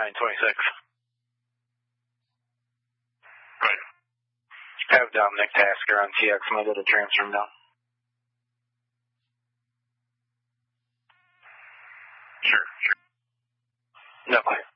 line 26. Right. Have Dominic Tasker on TX mobile to transfer him down. Sure. No, clear.